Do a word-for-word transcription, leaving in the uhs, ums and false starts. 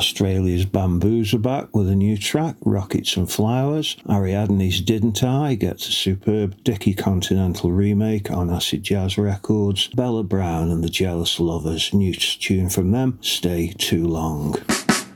Australia's Bamboos are back with a new track, Rockets and Flowers. Ariadne's Didn't I gets a superb Dickie Continental remake on Acid Jazz Records. Bella Brown and the Jealous Lovers, new tune from them, Stay Too Long.